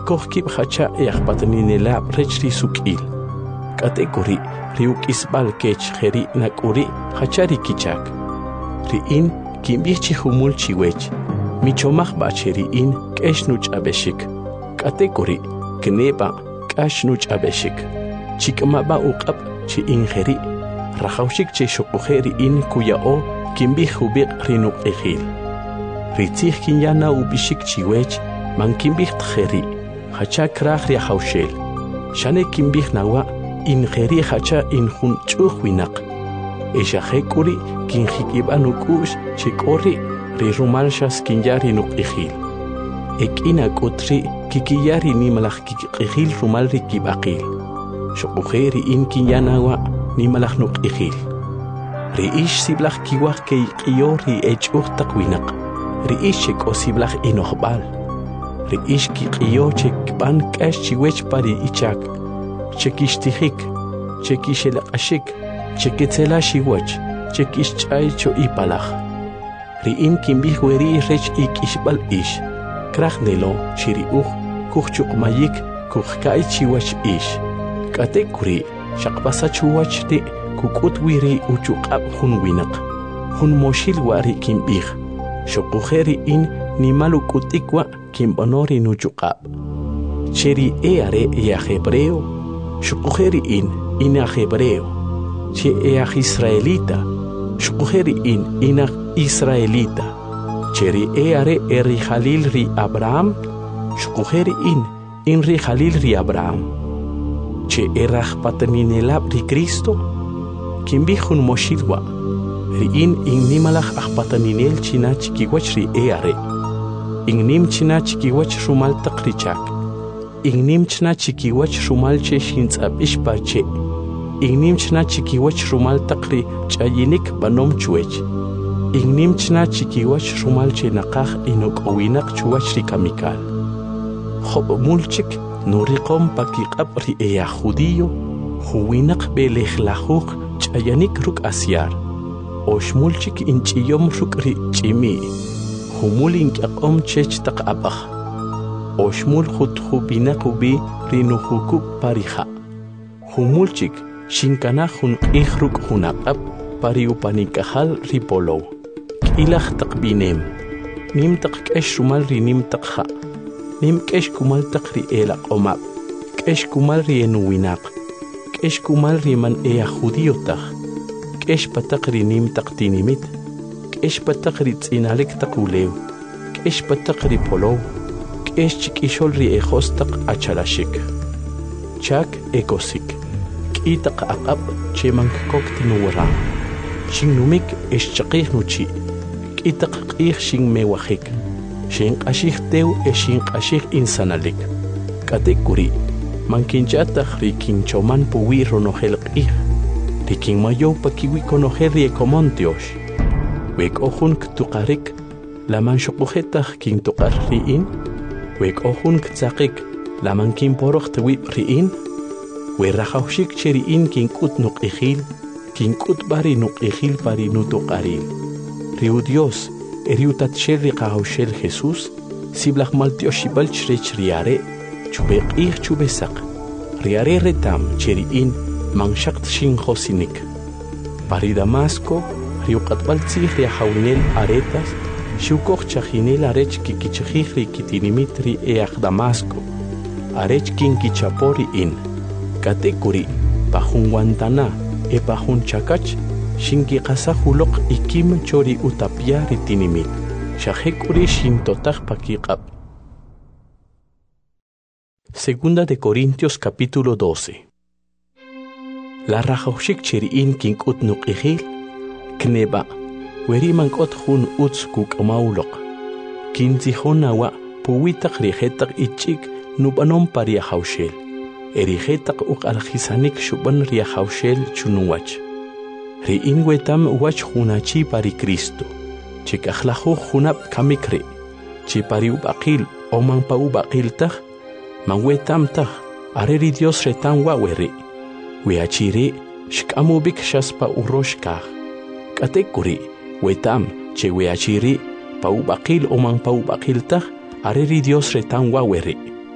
kohkib hacha yaqpataninelab rechri suk'il k'atekuri riuk'isb'al kech jeri nak'uri hachari kichak ri'in kinb'ijchi jumul chiwech michomaj b'ache ri'in k'ex nuch'ab'exik k'atekuri kneba k'ax nuch'ab'exik chik'mab'a uq'ab' chi'in jeri rajawxik che xoquje ri'in kuya'o kinb'ij jubiq rinuq'ijil ritzij kinyana ub'ixik chiwech man kinb'ij tjeri hacha kraj riajawxel xane kinb'ij nawa in jeri hacha in jun ch'uj winaq exaje k'uri kinjik'ib'an uk'u'x chik'ori rirumal xas kinya rinuq'ijil ek'ina k'utri kikiya rinimalaj kikq'ijil rumal rikib'aqil xoquje ri'in kinya nawa nimalaj nuq'ijil ri'ix siblaj kiwaj keyq'iyo ri'ech'uj taq winaq ri'ix chek'osiblaj inojb'al ri'ix kiq'iyo chekb'an k'ax chiwech pari ichak chekixtijik chekixelaq'axik chekitzela xiwach chekixch'ay cho ipalaj ri'in kinb'ij weri rech ik'ixb'al ix kraj nelo chiri'uj kujchuqmayik kujka'y chiwach ix k'atekuri xaqpasa chuwach ri kuk'ut wiri uchuq'ab' jun winaq jun moxil wa ri kinb'ij xoquje ri'in nimal uk'utik wa kinb'ano rinuchuq'ab' cheri are eaj hebreo xoquje ri'in inaj hebreo che eaj israelita xoquje ri'in inaj israelita cheri are rijalil ri Abraham xoquje ri'in in rijalil ri Abraham che eraj pataninelab ri Cristo kinb'ij jun moxil wa ri'in innimalaj ajpataninel china chikiwach ri are innim china chikiwach rumal taq richak innim china chikiwach rumal che xintz'ab'ixpa che innim china chikiwach rumal taq ri ch'ayinik b'anom chuwech innim china chikiwach rumal che naqaj inok'owinaq chuwach ri kamikal job'mulchik nuriqom pakiq'ab' ri eaj judío juwinaq belejlajuj ch'ayanik ruk' asyar oxmulchik inch'iyom ruk' ri ch'imi humul ink'aq'om chech taq ab'aj oxmul jutjub'inaq ubi rinujukub' parija humulchik xinkanaj jun q'ij ruk' jun aq'ab' pari upanikajal ri polow k'ilaj taq b'inem nim taq k'ex rumal ri nim taq ja' nim k'ex kumal taq ri elaq'omab' k'ex kumal ri enuwinaq k'ex kumal ri man eaj judío taj k'ex pataq ri nim taq tinimit k'ex pataq ri tz'inalik taq ulew k'ex pataq ri polow k'ex chik'ixol ri ejos taq achalaxik chak ekosik k'i taq aq'ab' che mank'kok tinuwara xinnumik exchaqij nuchi k'i taq q'ij xinmewajik xinq'axij tew xinq'axij insanalik k'atekuri mankinch'ataj ri kinchoman puwi ronojel q'ij ri kinmayow pakiwi konojel ri ekomon tiox wek'o jun ktuqarik laman xoqojetaj kintuqar ri'in wek'o jun ktzaqik laman kinporoj tewib' ri'in we rajawxik che ri'in kink'ut nuq'ijil kink'utb'a ri nuq'ijil pari nutuqaril riu Dios riu tatxel ri qajawxel Jesús siblaj maltioxib'al chrech ri are chub'e q'ij chub'e saq ri are retam che ri'in manxaqt xinjosinik pari Damasco riu q'atb'al tzij ri ajawinel aretas xiwkoj chajinel arech kikichajij ri kitinimit ri eaj Damasco arech kinkichapo ri'in k'atekuri pa jun wantana pa jun chakach xinkiqasaj uloq ikim cho ri utapya ri tinimit xajek'uri xintotaj pakiq'ab'. Segunda de Corintios capítulo 12. La rajawxik che ri'in kink'ut nuq'ijil kneba' weri mank'ot jun utz kuk'amawloq kintzijon nawa' puwi taq ri jetaq ich'ik nub'anom pa ri ajawxel ri jetaq uq'aljisanik xub'an ri ajawxel chunuwach ri'in wetam wach junachi pa ri Cristo che k'ajlajuj junab' kamik ri' che pa ri ub'aqil o man pa ub'aqil taj man wetam taj are ri Dios retam wa' weri we achi ri' xk'amub'ik xas pa urox kaj k'atekuri wetam che we achi ri' pa ub'aqil o man pa ub'aqil taj are ri Dios retam wa' weri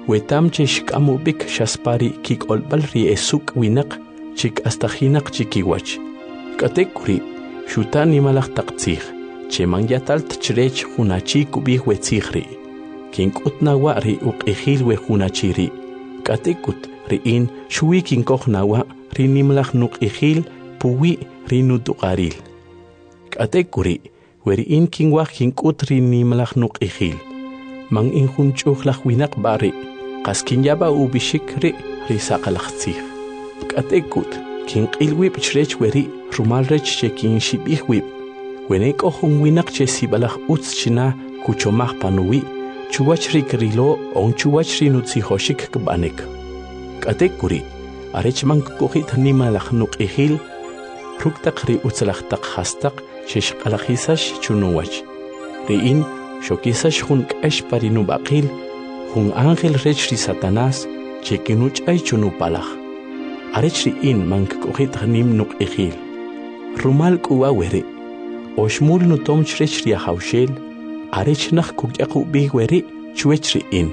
wetam che shkamubik shaspari kikolbal ri esuk winak chik astajinak chikiwach katekuri shutani malak taqtsig che mangyatalt chrech hunachi kubih wetzigri kinkutna wari uqihil we hunachiri katekut riin shui kinkojnawa rinimlach nuqihil puwi rinutuqaril katekuri weriin kinwaj kinkut rinimlach nuqihil man injunchuhlaj winak bari qaskinyaba ubishikri risaqalaqtsig katekut kinqilwib chrech weri rumalrech che kinshibihwib weneko hunwinak che sibalaj utz china kuchomaj panuwi chuwachri krilo on chuwachri nutzihoshik kbanek katekuri arechman kohit nimalaj nuqihil ruktaq ri utzlajtaq hastaq shishqalajisash chunuwach riin shokisash hun k'ash parinubaqil hun ángel rech ri Satanás che kinuch'ay chunupalaj arech riin mank kohit nim nuqihil rumal k'uwa weri oshmul nutom chrech ri hawshel arech naj kukyaqu bih weri chuech riin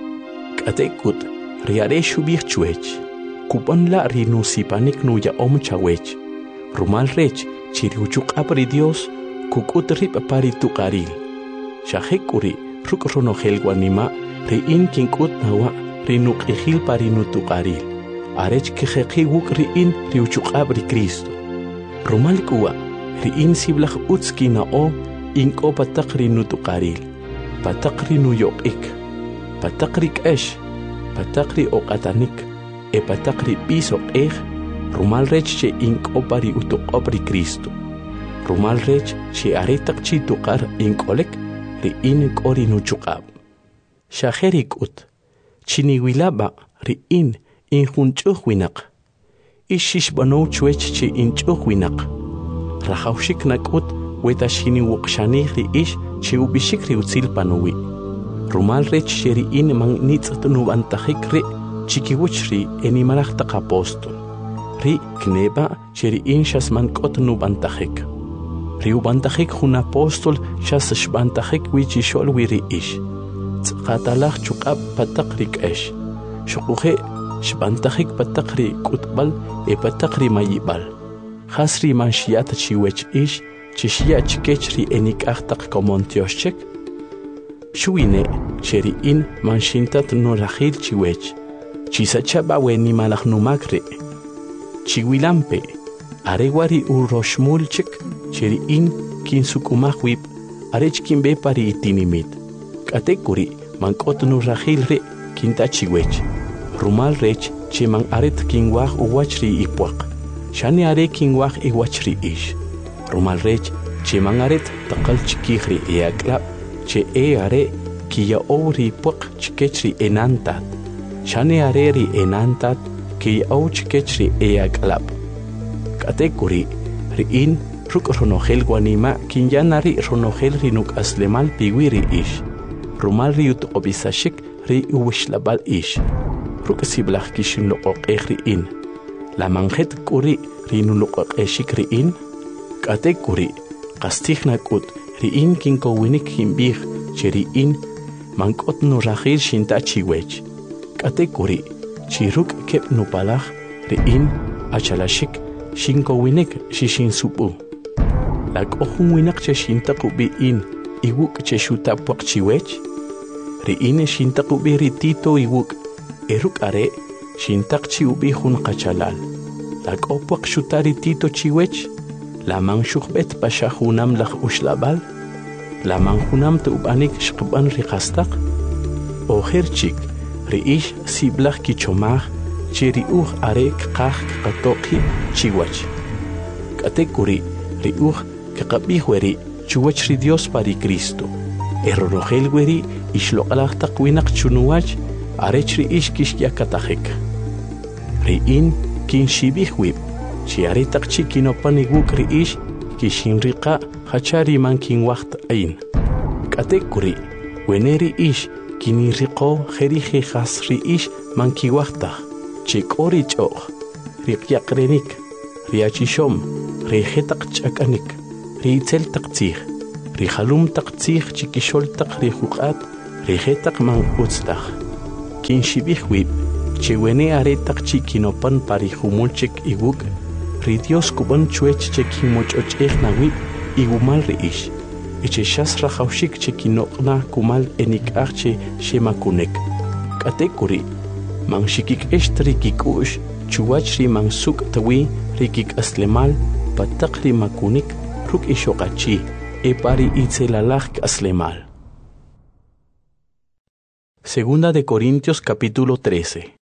katekut ri aresh ubih chuech kupanla ri nusipanik nuya om chawech rumal rech chiriuchuk apri Dios kukut rip pari tuqaril shahekuri ruk ronogel guanima riin kinkut nawa rinuqihil pari nutuqaril arech kijeqi wuk riin riuchuk apri Cristo rumal kuwa riin siblaj utskina o inko pataqri nutuqaril pataqri nuyoqik pataqri k'ash pataqri oqatanik pataqri pisoqej rumal rech che inko pari utuqopri Cristo rumal rech che aretaq chi tuqar inkolek riin k'ori nuchuqab shajerikut chiniwilaba riin injunch'uj winaq ishish banow chuech che inch'uj winaq rajawshik nak'ut wetashini wuqshanih riish che ubishik ri utzil panuwi rumal rech che riin man nitz't nubantajik ri chikiwuch ri enimalajtaq apóstol ri kneba che riin shasman k'ot nubantajik ri ubantajik jun apóstol shas shbantajik wichishol wi riish tzqatalaj chuqab pataq ri k'ash shuquje shbantajik pataq ri k'utbal pataq ri mayibal hasri man shiyat chiwech ish chishya chikech ri enik'ajtaq komontioshchek shuine cheriin man shintat norajil chiwech chisachaba wenimalaj numakri chiwilampe arewari uroshmulchik cheriin kinsukumajwib arech kinbe pari itinimit katekuri man k'ot norajil ri kinta chiwech rumal rech che man aret kinwaj uwach ri ipwaq shani are kinwaj iwach ri ish rumal rech che man aret taqal chikij ri eaklab che are kiya ri pwaq chikech ri enantat shani are ri enantat kiya chikech ri eaklab katekuri riin ruk ronogel guanima kinyanari ronogel ri nuk aslemal piwi ri ish rumal ri utqobisashik ri uwishlabal ish ruk siblaj kishin loqoqej riin la manjet kuri ri nuloqoqeshik riin katekuri qastij nak'ut riin kinkowinik kinbij che riin man k'ot nurajil shinta chiwech katekuri chiruk keb nupalaj riin achalashik shinkowinik shishinsupu la k'ojun winaq che shintaqubi'in iwuk che xutapwaq chiwech riin shintaqubi ri Tito iwuk eruk are shintaq chi ubi jun qachalal la k'opwaq xutari Tito chiwech la man shuqbet pasha junam laj ushlabal la man junam tu'banik shqban ri qastaq ojerchik riish siblaj kichomaj che riuj are kqaj qatoqi chiwach katekuri riuj kaqabij weri chuwach ri Dios pari Cristo errorogel weri ishloqalajtaq winaq chunuwach arech riish kishyakatajik riin kinshibijwib chi aretaq chi kinopani wuk riish kishinriqa hachari man kinwaqt ain katekuri weneri ish kiniriqo jerije jas riish man kiwaqtaj chi k'ori ch'oq riqyaqrenik riachishom rijetaq ch'akanik riitzel taq tzij rijalum taq tzij chikixol taq rijuq'at rijetaq man utztaj Kin shibihwib, chewene aretak chikinopan parijumulchek iwuk, ri Dios kuban chuech chekimochoch ejnawib, igumal riish. Eche shas rajaushik chekinokna kumal enikarche shemakunek. Katekuri, man shikik eshtri kikush, chuachri man suk tawi, rikik aslemal, patakri makunik, ruk ishokachi, epari itzelalach aslemal. Segunda de Corintios capítulo 13.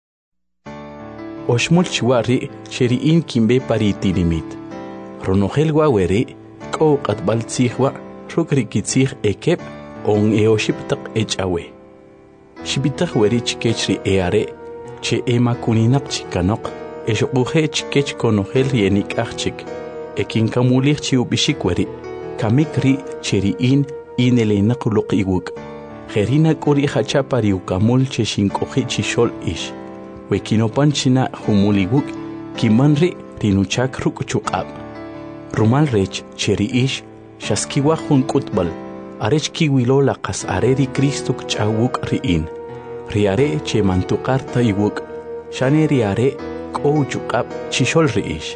Oshmul chiwari sheriin kimbe paritirimit. Ronogel waweri, ko katbal tzihwa, rukrikitzih ekep, on eoshiptak echawe. Shibitak weri chikechri eare, che ema kuninak chikanok, eshokuhe chikech konogel rienik achik, ekinkamulich chiubishikweri, kamikri cheriin inelenakulok iwuk. Gerina kuri hachapari ukamul che shinkoji chishol ish. Wekinopan china humuliwuk kimanri rinuchak ruk chukab. Rumal rech cheri ish shaskiwa hun kutbal. Arech kiwilo lakas areri Kristuk chawuk riin. Riare che mantukarta iwuk. Shane riare ko chukab chishol riish.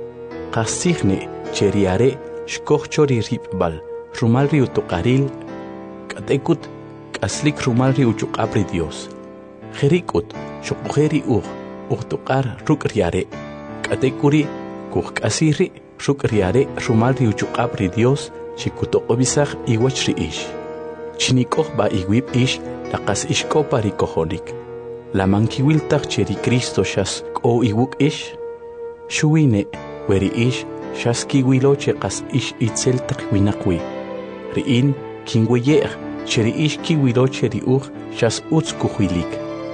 Kasihne che riare shkochori ripbal. Rumal riutukaril katekut aslik rumalri uchuqabri Dios. Jerikut, shokujeri tukar ruk riare. Katekuri, kukasiri, ruk riare, rumalri uchuqabri Dios, chikutoqobisaj iwachri ish. Chinikoh ba iwib ish, lakas ishko parikohonik. La mankiwiltaj cheri Cristo shas ko iwuk ish. Shuine, weri ish, shas kiwilo chekas ish itzel takwinakwi. Riin, kingweyer, cheri ish kiwilo cheri shas utz kuhuilik.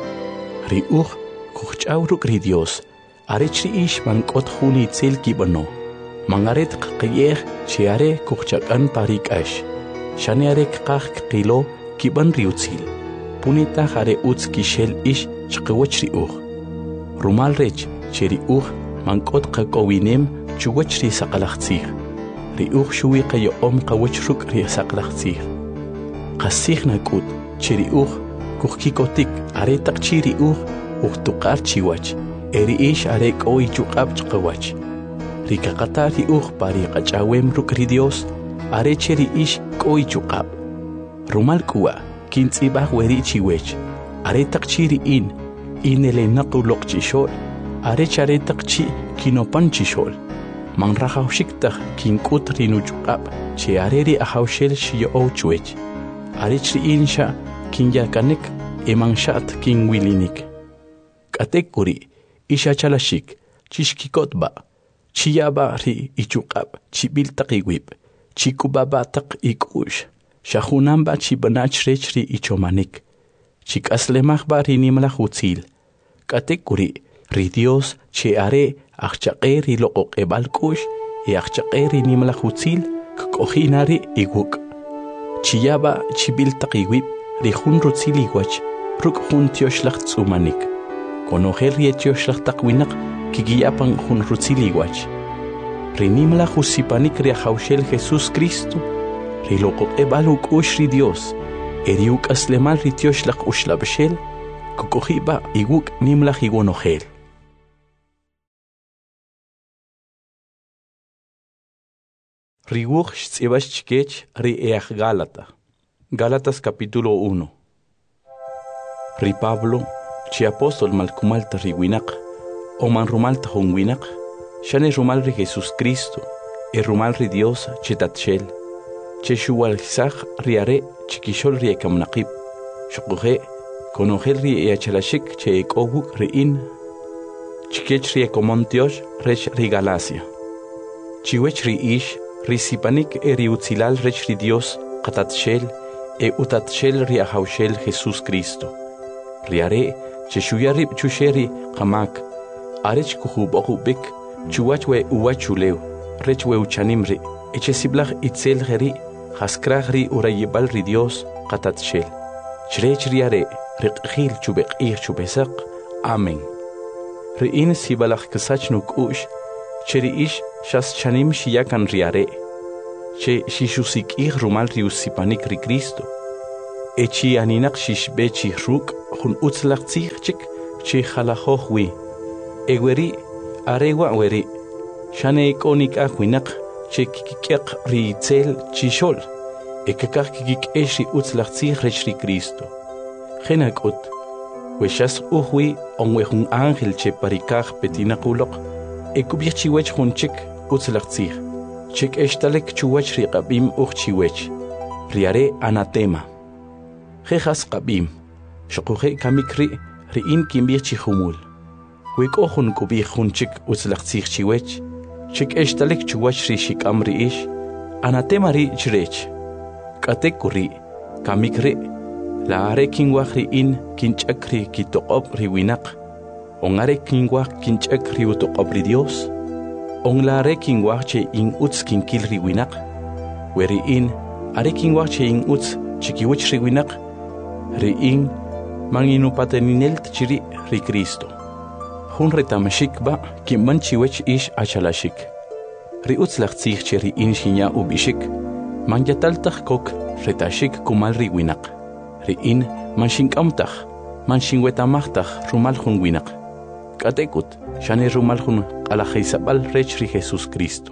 Ri kuchawruk ri Dios, arechri ish mankot huni tzel kibano. Mangaret kqiyer cheare kuchakan parik ash. Shane arek kaq kilo kiban riutzil. Punita hare utz kishel ish chqwach ri Rumal rech cheri mankot qakowinem chuwach ri saqalaxtzir. Ri shuwi qayo qawach ruk ri saqalaxtzir. Qasih nakut cheri kukikotik aretak chiri tukar chiwach eri ish arek oi chukab chqawach rikaqatari pari qachawem rukri Dios are cheri ish koi chukab rumal kuwa kintzibah weri chiwech aretak chiri inele naquloq chishol are charetak chi kinopan chishol man rahawshiktaj kinkut rinu chukab che areri ahawshel shiyo chwech arechri insha kinyakanek emanshat kinwilinik. Katekuri isha chalashik chishkikotba chiyaba ri ichukab chibiltaqiwib chikubaba taq ikush shahunamba chibanach rechri ichomanik chikaslemahba ri nimla hutzil. Katekuri ri Dios che are achchaqe ri loqoqebalkush e achchaqe ri nimla hutzil kkohinari iguk. Chiyaba chibiltaqiwib rihun rutziliwach ruk hun tioshlach tsumanik. Konogel rietioslach takwinak kigiyapan hun rutziliwach. Rinimla husipanik riahaushel Jesus Cristo. Rilokot ebaluk ushri Dios. Eriuk aslemal ritioslach ushlabshel. Kukohiba iguk nimlach igonogel. Riwuch tzibach chikech each Galata. Gálatas capítulo 1. Ri Pablo, chi apóstol malkumalta riwinak, o man rumalta hunwinak, shane rumal ri Jesus Cristo, rumal ri Dios chitatshel, che shuwalzaj riare chikishol ri ekamnaqib, shukuhe, konogel ri eachalashik che ekowuk riin, chikech ri ekomontiosh rech ri Galacia. Chiwech ri ish, ri sipanik ri utzilal rech ri Dios, qatatshel, utatshel ri ahaushel Jesus Cristo. Riare, che shuyarib chusheri qamak, arech kuhubokubik, chuachwe uachuleu, rechwe uchanimri, echesiblach itzel geri, haskragri urayibal ri Dios, qatatshel. Chrech riare, riqhil chubek chubesak, amen. Riin sibalach kasachnuk ush, cheri ish shas chanim shiyakan riare. Che shishusik rumal riusipanik ri Cristo. echi aninak shishbechi ruk hun utzlaqtzihchik chi khalahojwi eweri arewa weri shane ikonik akwinak chi kikiq ritzel chishol ekakak kikik eshi utzlaqtzih rechri Cristo genakut weshas uhwi onwehun ángel che parikaj petinakuloq ekubichiwech hunchik utzlaqtzih chik eshtalek chuwach riqabim uchchiwech riare anatema jejas qabim shoquje kamikri riin kimbichi humul wikohun kubihun chik utzlaqtzih chiwech chik eshtalek chuwach rishik amri ish anatema ri chrech katekuri kamikri la are kinwach riin kinchakri kitoqob riwinaq ongare kinwach kinchakri utoqob ri Dios la are kinwach che in utz kinkil riwinaq weri in are kinwach che in utz chikiwich riwinaq riin manginu pateninel chiri ri Cristo hun retamashikba kimmanchiwech ish achalashik ri utzlaqtzih che riin shinya ubishik manyataltaj kok retashik kumal riwinaq riin manshinkamtaj manshinwetamajtaj rumal hun winaq katekut shane rumal hun qalajaysabal rech ri Jesus Cristo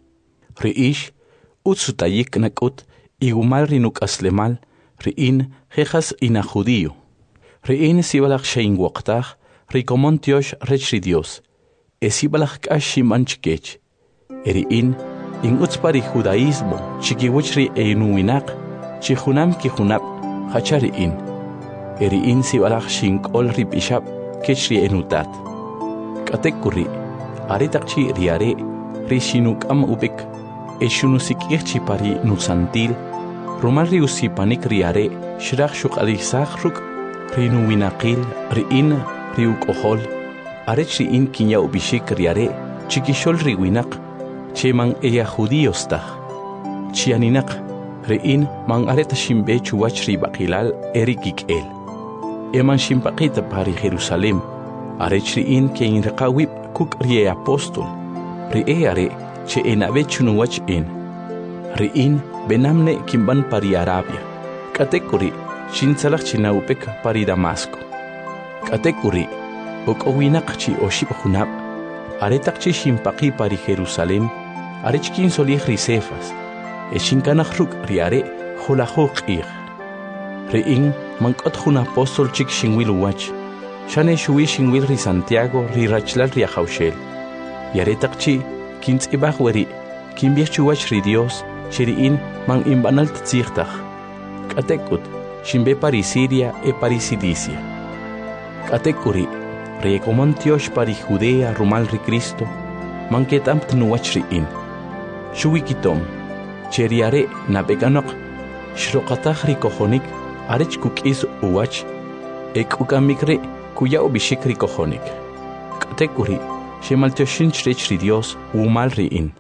riish utsutayik nakut igumal rinuk aslemal riin jejas ina judío riin sibalaj shein waqtaj rikomontiosh rech ri Dios esibalaj kashim anchkech riin in utspari judaísmo chikiwich ri einuwinaq chihunam kijunab hachari in eriin sibalaj shinkol ri bishab kech ri enutat katekuri aritaqchi riare ri shinukam ubik eshunusikirchi pari nusantil rumal ri usipanik riare shraq shuqalisaq ruk ri nuwinaqil riin ri ukohol arech riin kinya ubishik riare chikishol ri winaq cheman eya judíos taj chianinaq riin man areta shimbe chuwach ri baqilal erikik el eman shimpaqita pari Jerusalem arech riin ke in raqawib kuk ri apostol ri are che enabe chunuwach in riin benamne kimban pari Arabia katekuri shinsalaq chinaupek pari Damasco katekuri okowinaq chi oshib junab aretaqchi shimpaqi pari Jerusalem arechkin solih ri Cefas eshinkanaq ruk riare jolajuq ig riin mankot jun apostol chik shinwil wach shane shuwi shinwil ri Santiago ri rachlal ri Jaushel yaretaqchi kintzibaj weri kinbichuwach ri Dios chiriin man imbanal tzigtaj katekut shimbe pari Siria e pari Cilicia katekuri rekomontiosh pari Judea rumal ri Cristo manketam tnuwach riin shuwikitom cheriare nabeganok shroqataj ri kojonik arech kukis uwach ekukamikre kuya ubishik ri kojonik katekuri shemaltioshin rech ri Dios umal riin.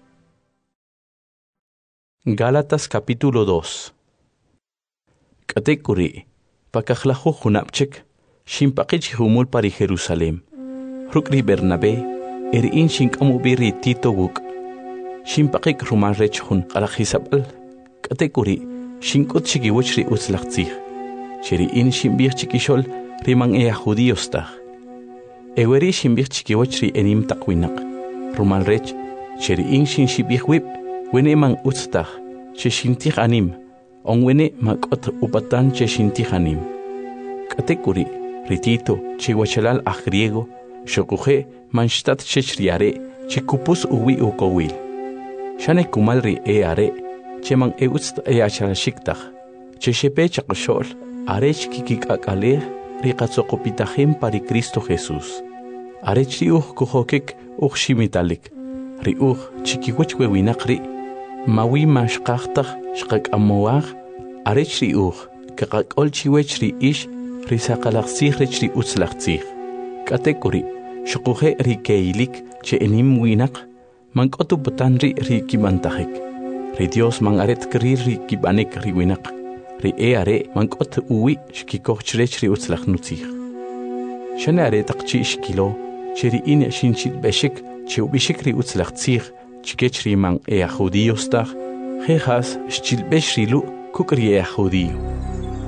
Gálatas capítulo 2. Katekuri pakajlaju junapchek shimpaqich humul pari Jerusalem rukri Bernabé erin shinkamubi ri Tito wuk shimpaqik rumal rech hun qalajisabal katekuri shinkut chikiwich ri utzlaqtzih chiriin shimbij chikishol riman ea judíos taj eweri shimbij chikiwich ri enim taqwinaq rumal rech chiriin shinshibij wib wene man utztaj che shintij anim onwene makot upatan che shintij anim katekuri ritito che wachalal a griego shokuje manshtat che chriare che kupus uwi ukowil shane kumal ri are che man eutst achalashiktaj che shepe chaqshol arech kikikakale ri qatsokopitajem pari Cristo Jesús arech ri kujokik shimitalek ri chikiwech wewinaqri mawi mashqaqtaj shqakamowaj arech ri kaqakol chiwech ri ish ri saqalaqsij rech ri utzlaqtzij katekuri shukuje ri keilik che enim winaq mankotu butanri ri kimantajik ri Dios man aret kri ri kibanek ri winaq ri are mankot uwi shkikoch rech ri utzlaqnutzij shane aretaqchi shkilo cheri in shinchit beshik che ubishik ri utzlaqtzij chikech ri man judíos taj jejas shchilbesh rilu kukri judío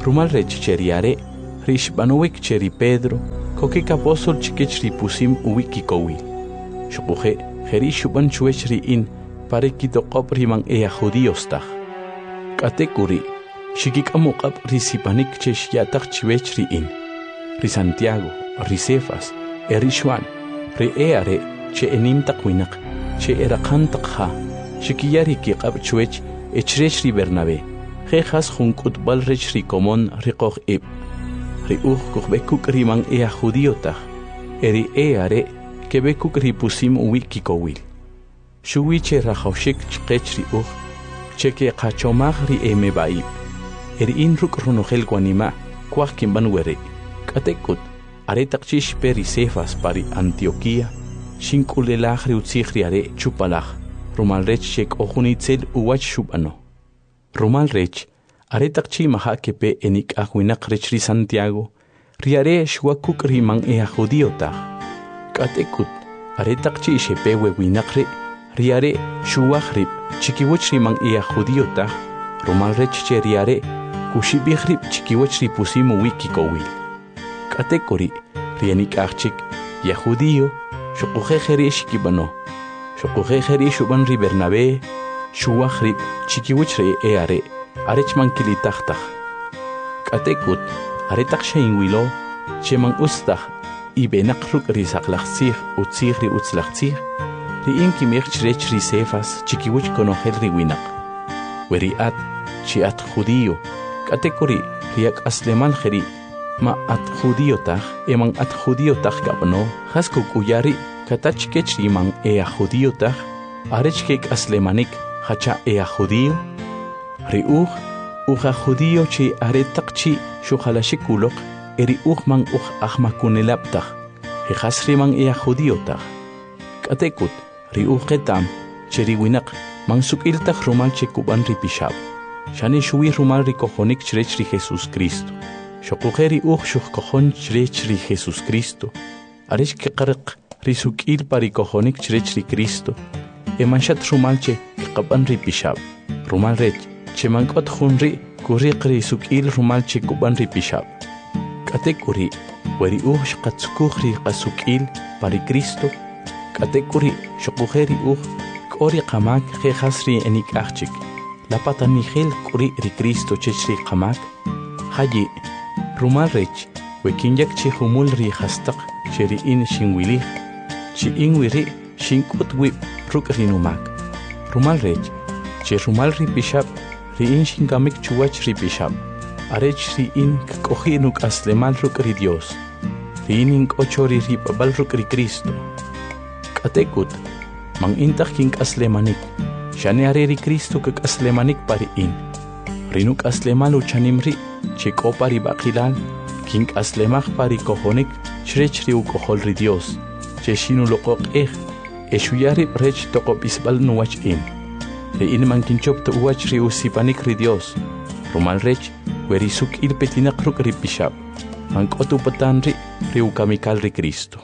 Rumal rech cheriare, rish banowik cheri Pedro, kokik apostol chikech ri pusim uwiki kowil. Shukuje, jeri shuban chuech ri in, pare kitokop rimang ea judíos tach. Katekuri, shikik amokap risipanik chesh yatak chiwech ri in. Ri Santiago, ri Cefas, ri Juan, ri eare, che enim takwinak, che erakantak ha, shikiyari kikap chuech, echrech ri Bernabé. Jejas junkut bal rech ri komon rikoch ib. Ri kuchbekuk rimang ea judíotach, eri eare, kebekuk ri pusim uwiki kowil. Shuwiche rajoshik chkech ri cheke kachomag ri emebaib. Eri inruk runogel guanima, kwach kimban were. Katekut, aretakchish peri Cefas pari Antioquia, shinkulelach ri utzich ri are chupalach, rumalrech shek ojunitzel uwach shubano. Rumalrech, aretakchi maha kepe enik ahuinak rech ri Santiago, riare shwakuk rimang ea judíotach. Katekut, aretakchi shepe wewinakre, riare shuwach rib, chikiwach rimang ea judíotach, rumalrech che riare, kushibich rib chikiwach ri pusimu wiki kowil. Katekuri, rianik achik, ya judío, shukuje jeri shikibano, shukuje jeri shuban ri Bernabé, shuwach rib, chikiwach re eare, arechman kilitachtach. Katekut, aretak sheinwilo, cheman ustach, ibenakruk ri saklachzich, utzich ri utzlachzich, ri inkimich chrech ri Cefas, chikiwach konogel ri winak. Weri at, chi at judío, katekuri, riak asleman jeri, ma at judíotach, emang at judíotach gabno, haskuk uyari, katachkech rimang ea judíotach, arechkek aslemanik, hacha ea judío, ri uja judío chi aretakchi shuhalashikuloq, eri man ahmakunelaptach, hejas rimang ea judíotach. Katekut, ri ketam, cheri winak, mansukiltach rumal chekuban ri pishab, shani shui rumal ri kojonik chrech ri Jesus Cristo. Shokujeri shuk kojon chrech ri Jesus Cristo, arish keqarq ri sukil pari kojonik chrech ri Cristo, emanshat rumal che kaban ri pishab, rumal rech, che mankot junri kuriq ri sukil rumal che kuban ri pishab. Katekuri, weri shqatsukuj ri qasukil pari Cristo, katekuri shokujeri kori qamak jejas ri enik achik, lapatan nigel kuri ri Cristo chech ri qamak, hayi, rumal rech, wekinyak chi humul ri hastak, cheri in shinwilich, chi inwiri shinkut wip ruk rinumak. Rumal rech, che rumal ri pishab, ri in shinkamik chuwach ri pishab, arech ri in kkoji nuk aslemal ruk ri Dios, ri in inkocho ri babal ruk ri Cristo. Katekut, mang intach kink aslemanik, shane are ri Cristo kak aslemanik pari in. Rinuk aslemal uchanimri, chiko pari bakilal, kink aslemach pari kojonik, chrech ri ukohol ri Dios, che shinu lokok eshuyari rech tokop isbal nuwach in. Ri in man kinchop to uwach ri usipanik ri Dios, rumal rech, weri suk il petinak ruk ri pishab, man kotu patanri ri ukamikal ri Cristo.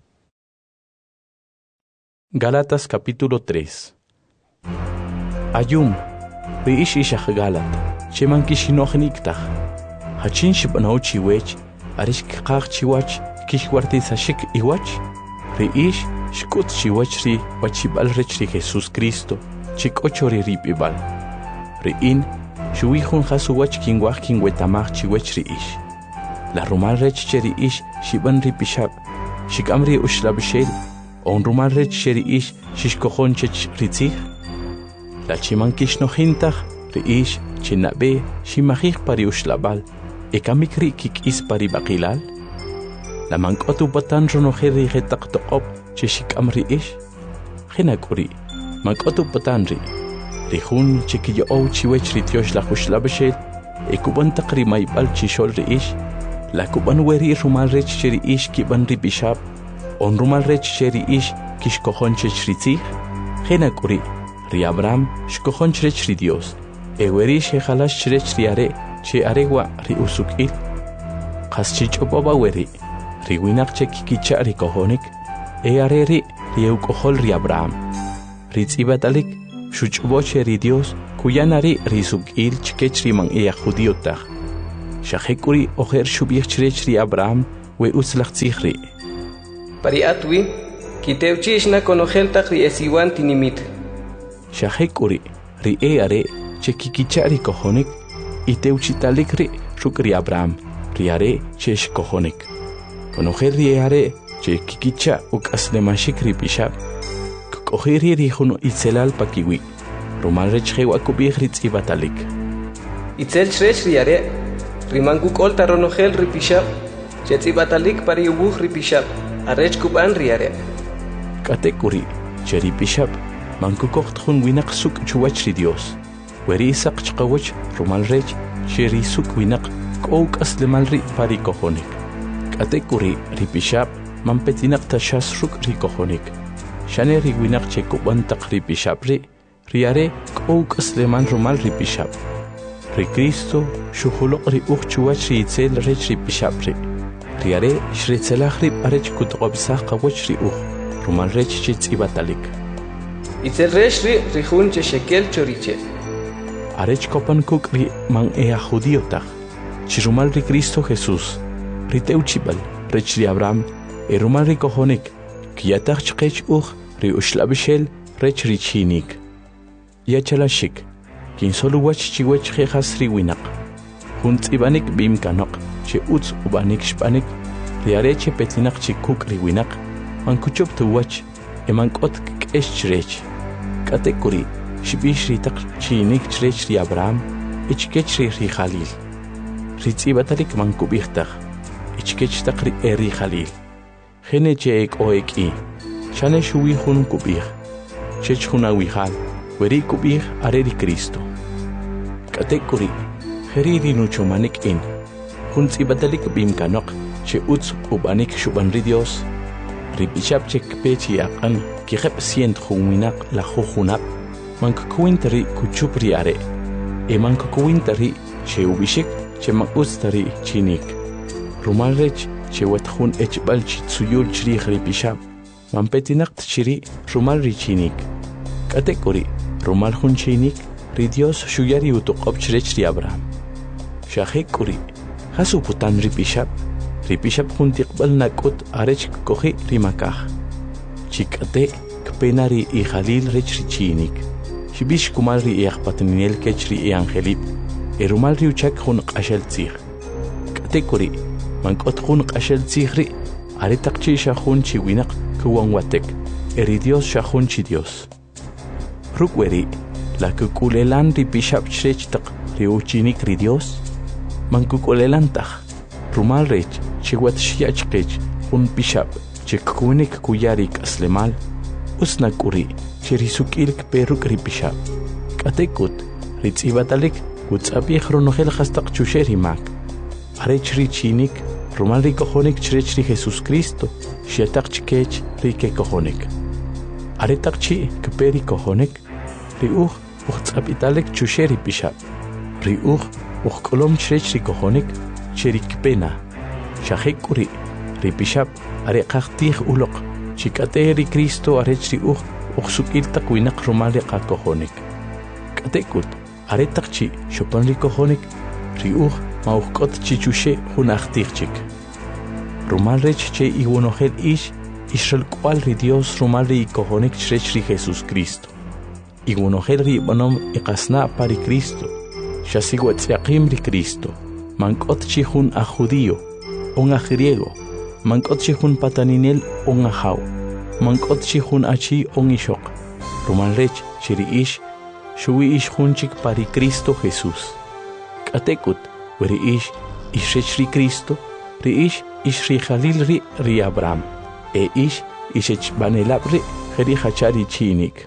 Gálatas capítulo 3. Ayum, ri ishach Gálat. Cheman kishinochniktach, hachin shibanaw chiwech, arish kikach chiwach, kishwartizashik iwach, ri ish shkut chiwach ri wachibal rech ri Jesus Cristo, chikocho ri ripibal. Ri in, shuihun hasuwach kingwach kingwetamach chiwech ri ish. La rumal rech cheri ish shiban ri pishab, shikamri ushlabshel, on rumal rech cheri ish shishkohon chech ritzich. La chiman kishnojintach, ri ish chinabe shimajij pari ushlabal, ekamikri kikis pari bakilal. La mankotu patan ronojeri getak toqop cheshikamri ish. Genakuri, mankotu patanri. Rihun chikiyo chiwech ritiosh la ushlabashel, ekuban takri maibal chishol ri ish. La kuban weri rumal rech cheri ish kiban ri bishab, on rumal rech cheri ish kishkohon chech ritzich. Genakuri, ri Abraham shkohon chech ri Dios. Eweri shehalash chrech riare, che aregwa ri usukil. Qaschich oboba weri, ri winak che kikicha ri kohonik, areri ri eukohol ri Abraham. Ri tzibatalik, shuchboche ri Dios, kuyanari ri sukil chkech ri man ea judíotach. Shahekuri oher shubich chirechri Abraham we utzlachtzihri. Pari atwi, kiteuchishna konojeltak ri esiwan tinimit. Shahekuri ri eare chekikichari kohonik iteuchitalik ri shukri Abraham riare chesh kohonik. Konojer ri eare chekikicha ukaslemashik ri bishab. Kohiri ri huno itzelal pakiwi. Romal rechhewa kubih ritz ibatalik. Itzel chresh riare, rimanku kolta ronogel ripishab, chetz ibatalik pari ubuh ripishab, arrech kuban riare. Katekuri, cheri bishab, manku kocht hun winak suk chuwach ri Dios. Weri isak chkawach romal rech, cheri suk winak kouk aslemal ri pari kohonik. Katekuri ripishab, mampetinak tashas ruk ri kohonik. Shane ri winak chekuban tak ri bishab ri, riare kouk asleman romal ri bishab. Ri Cristo shuhulok ri uchchuach ri itzel rech ri bishab ri. Riare shritzelach ri parech kutqobsach qawach ri romal rech chitz ibatalik. Itzel rech ri rihun che shekel choriche. Arech kopan kuk ri man ea judiotaj. Chirumal ri Cristo Jesús. Ri teuchibal rech ri Abraham. Romal ri kohonik. Kiatach chqech ri ushlabishel rech ri chinik. Yachalashik. Kin solo wach chiwech jejas ri winak. Hunt ibanik bim kanok. Che utz ubanik shpanik. Riare che petinak chikuk ri winak. Man kuchop tu wach. Eman kot kesh chrech. Katekuri. Shibish ri tak chinik chrech ri Abraham. Ichkech ri Khalil. Ritz ibatalik man kubichtach. Ichkech tak ri eri Khalil. Gene che ek oek I. Shane shuwi hun kubich. Chech huna wihal. Weri kubich areri Cristo. Katekuri, heriri nucho manik in. Hunt ibadalik bim kanok, che utz ubanik shubanri Dios. Ribishab chek pechi akan, kihep sient huminak la jujunap. Mank kuintari kuchupri are. E mank kuintari che ubishik, che mank ustari chinik. Rumalrech, che wethun echbal chitsuyul chri ribishab. Mampetinak chiri rumalri chinik. Katekuri, Romal hun chinik, ri Dios shuyari utuqob chrech ri Abraham. Shahekuri, hasu putan ri bishab hun tiqbal nakut arech kohi ri makah. Chikate kpenari I Khalil rech ri chinik. Shibish kumal ri patninel kech ri angelip. Romal ri uchak hun qashel tzig. Katekuri, mankot hun qashel tzig ri aretaqchi shahun chiwinak kuwan watek. Eri Dios shahun chi Dios. Rukweri, la kukulelan ri bishab chrech tak ri uchinik ri Dios. Man kukulelan tak, rumal rech, chiwat shiach kech, un bishab, chikunik kuyarik aslemal, usnakuri, chirisukilk peruk ri bishab. Katekut, ritz ibatalik, utzabih ronogel hastak chusheri mak. Arech ri chinik, rumal ri kohonik chrech ri Jesus Cristo, shiatak chkech ri ke kohonik. Aretak chi kperi kohonik, ri utzabitalik chusheri bishab. Ri kolom chrech ri kohonik, cherik pena. Shahekuri, ri bishab, are qahtih ulok, chikate ri Cristo arech ri sukiltak winak rumali qa kohonik. Katekut, aretak chi shopan ri kohonik, ri mauhkot chi chushe hunachtih chik. Rumal rech che iwonogel Israel cual ri Dios rumal ri kohonik chrech ri Jesus Cristo. Igunogel ri banom iqasna pari Cristo. Shasiwat yaqim ri Cristo. Mankot chihun a judío, un a griego. Mankot chihun pataninel, un a jau. Mankot chihun a chi, un ishok. Rumal rech chiri shui hun chik pari Cristo Jesús. Katekut, weri ishrech ri Cristo, ri ri Khalil ri Abraham. E ishech banelabri jeri hachari chinik.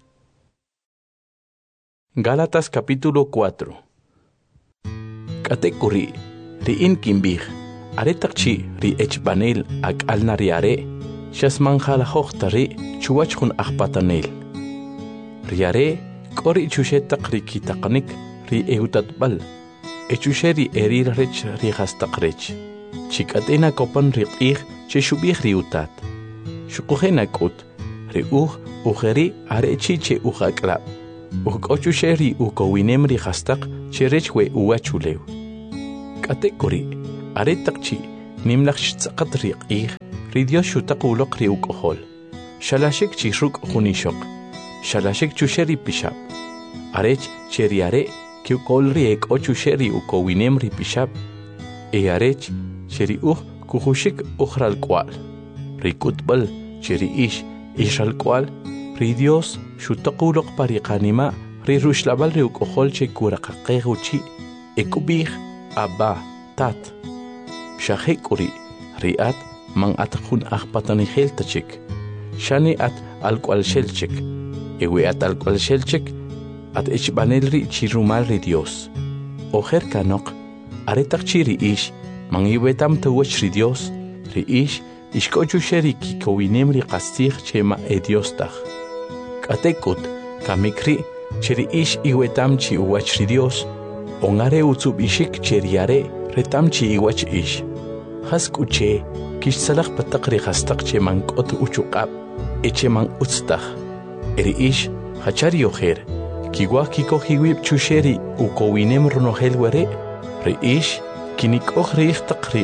Gálatas capítulo 4. Katekuri ri inkimbih aretakchi ri echbanel ak alnariare shasman jalahotari chuachun akpatanel. Riare kori chushetak ri kitaqnik ri eutatbal echusheri erir rech ri hastakrech. Chikatena kopan ri che shubih ri utat. Shukuhena kut ri ujeri arechi che ujaklab. Ukochusheri ukowinem ri hastak che rechwe uachulew. Katekori, aretakchi, nimlach tzaqatriq Dios shutaqulok riukohol. Shalashik chisruk hunishok. Shalashik chusheri pishap. Arech cheriare kiukol riek o chusheri ukowinem ripishap. Arech cheri kuhushik uhral kwal. Rikutbal cheri ishal kwal. Dios shutaqulok pariqanima rirushlabal riukohol chekuraqaqehuchi. Ekubih abba tat. Shahekuri riat man atakun akpatani heltachik. Shani at alqual shelchik. Ewe at alqual shelchik at ichbanelri chirumalri Dios. Ojer kanok aretak chiri man iwetam tawachri Dios. Ri ishkochu sheri kikowinemri qastig chema Dios tach. Katekut kamikri cheri iwetam chi uwachri Dios. Ongare utsub cheriare retam chi iwach Haskuche Kishsalak pataqri hastaq cheman q'ot uchuqab echeman utztaq eri hachari ojer kiwa kikojiwib chusheri ukowinem ronohel were ri kinikoj riij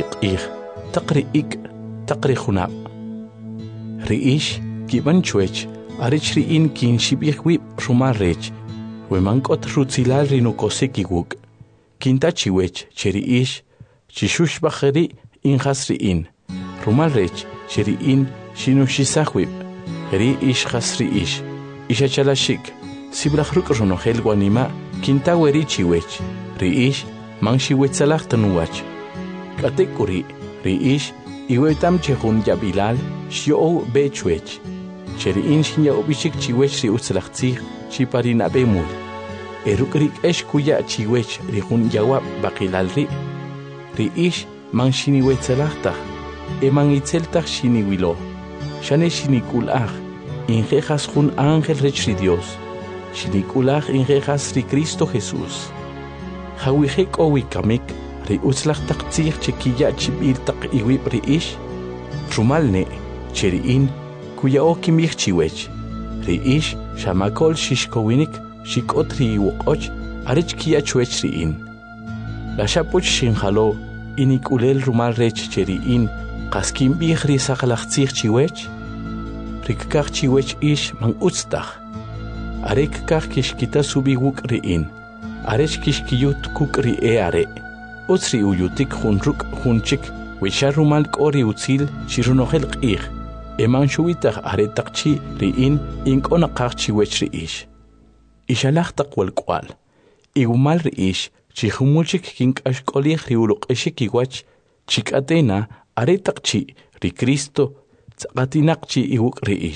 taqri taqri junab ri kiban chuech arich riin kinshibijwib rumal rech weman q'ot rutzilal rinukosekiwuk kintachiwech cheri chishushbajeri injas riin Rumal rech, sheriin, shinushisahwib, heri hasri ishachalashik, sibrahruk ronohel guanima, kintaweri chiwech, man shiwetzalach tanuach. Katekuri, iwetam chehun yabilal, shio bechuech. Sheriin shinya obishik chiwech riutzalachtzig, shiparina bemul. Erukrik kuya chiwech rihun yawab bakilalri. Man shiniwetzalachtach. Eman itzeltach shiniwilo. Shane shinikulach. Injejas jun ángel rechri Dios. Shinikulach injejas ri Cristo Jesús. Hawihek owikamik. Ri utzlach taktzich chekiya chibil tak iwib ri Rumalne. Cheriin. Kuya okimich chiwech. Ri shamakol shishkowinik. Shikot ri iwokoch. Arech kia chuech riin. La shapoch shinjalo. Inikulel rumal rech cheriin. Qaskim bihri saqalaqtzig chiwech. Rikkaq chiwech man utztaq. Arek kaq kishkita subiwuk riin. Arech kishkiyut kuk ri are. Utzri uyutik junruk junchik. Wisharumal k'ori utzil chirunohel q'ij. Eman shuwitaq aretaqchi riin ink'onaqaq chiwech ri Ishalaqtaq walk'wal. Igumal ri chihumulchik kink'axk'olij riuluq'ixik iwach chik'atena aretaqchi ri Cristo tzaqatinaqchi iwuk ri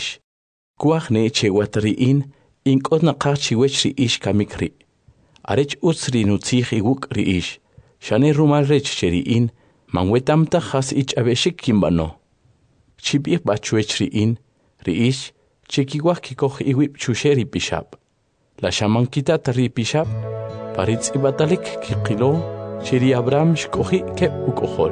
Kuajne chewat riin ink'onaqaq chiwech ri kamikri. Arech utz ri nutzij iwuk ri Shane rumal rech cheriin manwetamta has ich'abexik kimbano. Chib'ij b'achuech riin ri chekiwaj kikoj iwib chuxeri pixab. La xamankitat ri pixab paritz ibatalik kikilo cheri Abraham shkoji keb ukojol.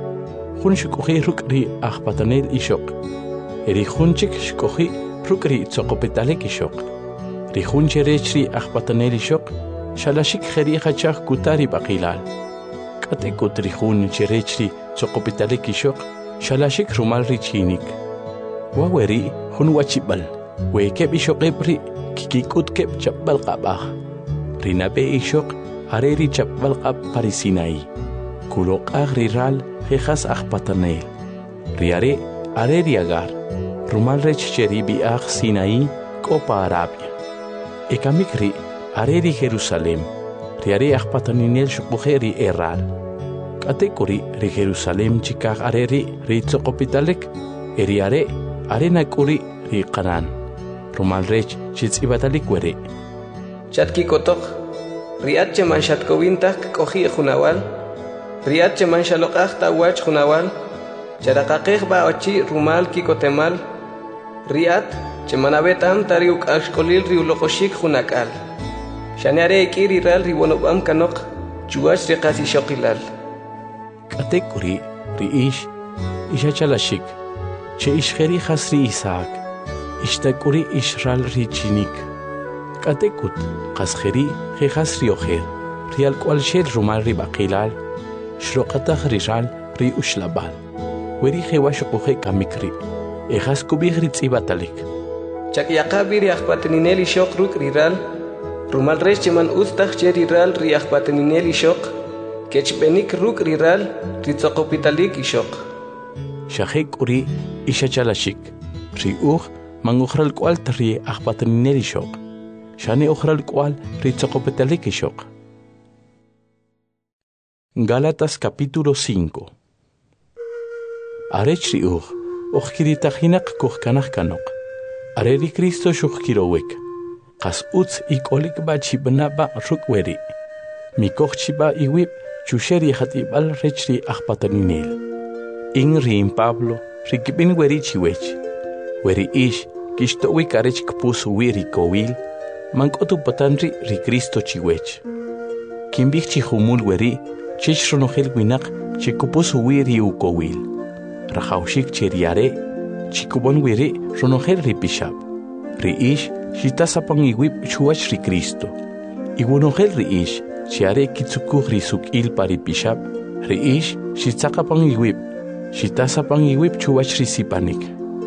Jun shkoji ruk ri ajpatanel ishok. Eri junchik shkoji ruk ri tzoqopetalik ishok. Ri jun cherech ri ajpatanel ishok shalashik jeri hachaj kutari baqilal. Katekut ri jun cherech ri tzoqopetalik ishok shalashik rumal ri chinik. Waweri jun wachibal. We keb ishokeb ri kikikut keb chapbal qabaj. Rinabe ishok areri chapbal qab parisinai. Kulok agriral jejas ajpatanel. Riare areri agar. Rumal rech cheri biag Sinai kopa Arabia. Ekamikri areri Jerusalem. Riare ajpataninel shukujeri eral. Katekuri ri Jerusalem chikag areri ri tzoqopitalek. Eriare arena kuri ri Qanan. Rumal rech chitzibatalik were. Chatki kotok, riat cheman shatkowintak kohi junawal, riat cheman shalokach tawach junawal, charakakech ba ochi rumal kikotemal, riat cheman abetam tariuk ashkolil riulokoshik junakal. Shaniare ikiriral riwonobam kanok, chuach riqasi shokilal. Katekuri riish ishachalashik, che ishgeri hasri Isaac, ishtakuri ishral richinik. Katekut, qasjeri, jejas riojer, rial cual shel rumal ribaqilal, shroqataq riral ri ushlabal weri jewashuquje kamikri ejas kubij ri tsibatalik Chakyaqabi riaqpatenineli shoq ruk riral rumal resh cheman ustaj che riral riaqpatenineli shoq kechbenik ruk riral ritzoqopitalik ishoq shajek uri ishachalashik ri uj mangujral kwal tri aqpatenineli shoq shani ujral kwal ritzoqopitalik ishoq. Gálatas capítulo 5. Arech ri uj kiritajinak kujkanaj kanok. Areri Cristo shukirowek. Qas utz ikolik ba chibnaba rukweri. Mikoj chiba iwib chusheri hatibal rechri ajpataninil. Inri in Pablo rikibin weri chiwech. Weri ish kishtowi karech kpus wiri kowil. Mankotu patanri ri Cristo chiwech. Kimbik chihumul weri chich ronojel winak chikupus wiri ukowil. Rajaushik cheriare chikubon wiri ronojel ripishab. Riish shitasapang iwib chuach ri Cristo. Iwonojel riish chiare kitsukuj risuk il paripishab. Riish shitsakapang iwib shitasapang iwib chuach risipanik.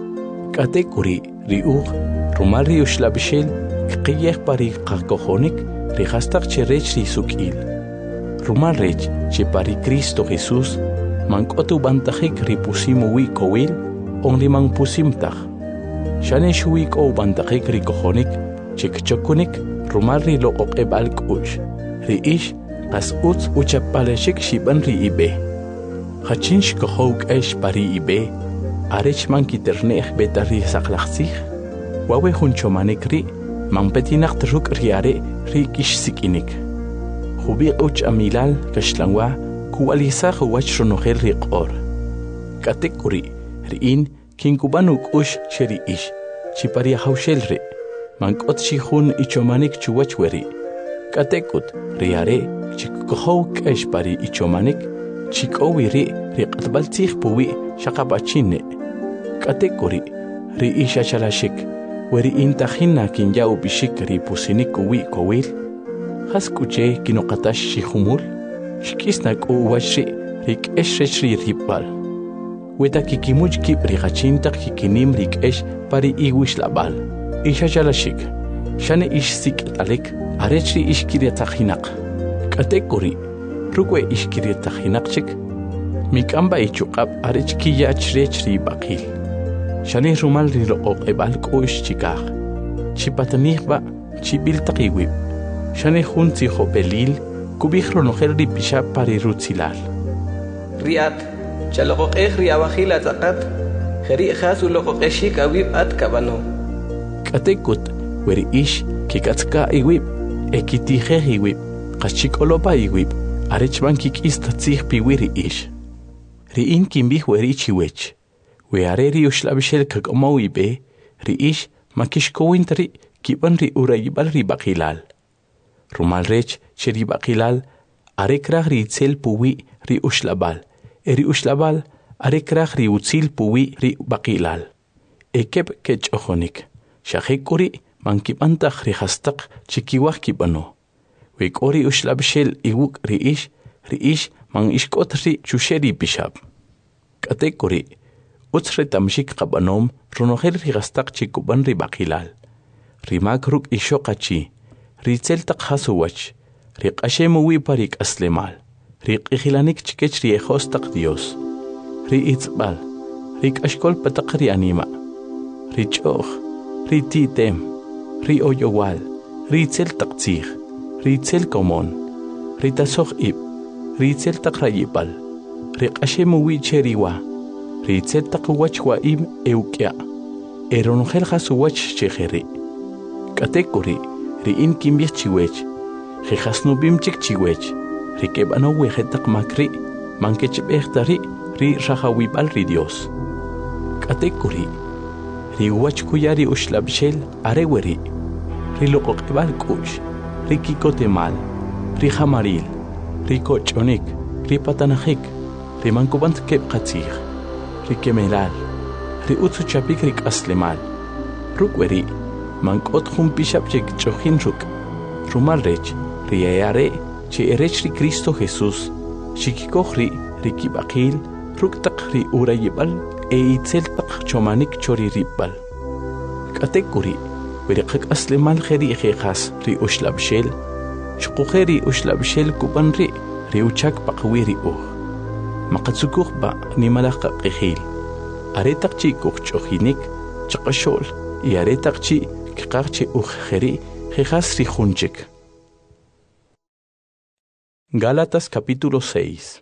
Katekuri riuj rumal riushlabishel kqiyej pari qakojonik rihastak cherech risuk il. Rumal rech che pari Cristo Jesús mankotu bantajik ripusimu wi kowil onli man pusimtaj. Shane shuik o bantajik rikojonik chikchokunik rumal ri loqoqebal kush. Riish qas utz uchapaleshik shiban ri ibe. Hachinsh kohok esh pari ibe arech man kiterneh betari saqlaqsij. Wawe hunchomanik ri man petinak truk riare ri kish sikinik. Hubiq uch amilal kashlangwa kuwalisa huwach ronojel riqor. Katekuri riin kinkubanuk ush sheri ish chipari haushel ri mankot shihun ichomanik chuwach weri. Katekut riare chikkohok esh pari ichomanik chikowiri riqatbaltzij puwi shaqapachine. Katekuri ri ishachalashik weri intajina kinyau bishik ri pusinik uwi kowil. Haskuche kinoqatash shihumul shkisnak uwashri rik eshri ripal. Weta kikimuch kip rikachintak kikinim rik esh pari iwish labal. Ishachalashik shane ish sikitalik arechri ishkiriatajinak. Katekuri rukwe ishkiriatajinak mikamba ichuqab arech kiyach rechri bakil. Shane rumal riloqoqebal kush chikaj. Chipatanijba chibiltaqiwib. Shane junzi jopelil kubij ronojel ripisha pari rutzilal. Riat chaloqoqej riabajil atzaqat jeri jasu loqoqeshik awib at kabano. Katekut weri ish kikatzka iwib ekitijej iwib qachikolopa iwib arechban kikistatzij piwiri ish. Riin kimbij weri chiwech. Weare riushlabishel kakomo ibe ri ish makishkowintri kiban ri urayibal ribaqilal. Rumal rech cheri baqilal arekraj ri itzel puwi ri ushlabal. Eri ushlabal arekraj ri utzil puwi ri baqilal. Ekep kech ojonik. Shajekuri mankipantaj ri hastaq chikiwaj kibano. Wekori ushlabshel iwuk ri ish man ishkot ri chusheri pishab. Katekuri utzre tamshik qabanom ronojel ri hastaq chikuban ri baqilal. Rimak ruk ishoqachi. Ritzel taqhasuwach, riqashemu wiparik aslemal, riqihilanik chikech riejostaq Dios, riitzbal, riqashkol pataq rianima, richoj, rititem, rioyowal, ritzel taqtzij, ritzel komon, ritasoj ib, ritzel taqrayipal, riqashemu wicheriwa, ritzel taqwach waim eukya, eronojel hasuwach chejeri, katekuri, riin kimbij chiwech, jejasnubimchik chiwech, rikebano wejetak makri, mankechbechtari, ri rajawibal ri Dios. Katekuri, ri wachkuyari ushlabshel areweri, ri loqoqebal kush, ri kikotemal, ri jamaril, ri kochonik, ri patanajik, ri mankubant kebqatzij, ri kemelal, ri utsuchapik ri kaslemal, rukweri, mankot jumpishab chek chojin ruk. Rumal rech, riayare, che erech ri Cristo Jesús, Shikikohri rikibakil ruktak ri urayibal itzeltak chomanik chori ribal. Katekuri berikak aslemal kheri khas ri ushlabshel shqukheri ushlabshel kubanri ri uchak paqwiri maqatsukukh ba nimalaq qihil aretaqchi kuqchohinik chaqashol y aretaqchi kiqarchi kheri khas ri khunchik. Gálatas capítulo 6.